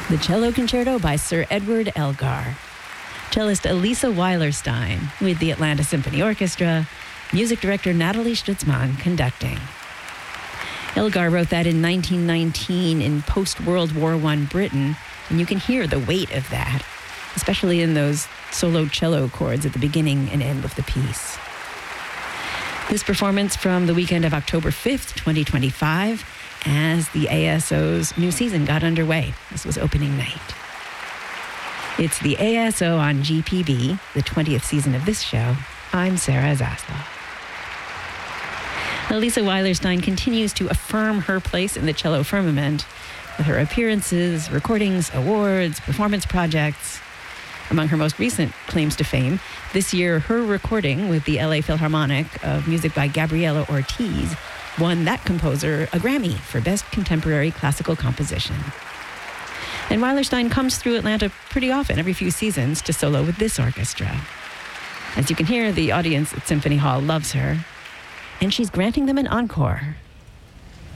The Cello Concerto by Sir Edward Elgar. Cellist Elisa Weilerstein with the Atlanta Symphony Orchestra, music director Natalie Stutzman conducting. Elgar wrote that in 1919 in post-World War I Britain, and you can hear the weight of that, especially in those solo cello chords at the beginning and end of the piece. This performance from the weekend of October 5th, 2025, as the ASO's new season got underway. This was opening night. It's the ASO on GPB, the 20th season of this show. I'm Sarah Zaslow. Elisa Weilerstein continues to affirm her place in the cello firmament with her appearances, recordings, awards, performance projects. Among her most recent claims to fame, this year her recording with the LA Philharmonic of music by Gabriela Ortiz won that composer a Grammy for Best Contemporary Classical Composition. And Weilerstein comes through Atlanta pretty often, every few seasons, to solo with this orchestra. As you can hear, the audience at Symphony Hall loves her, and she's granting them an encore.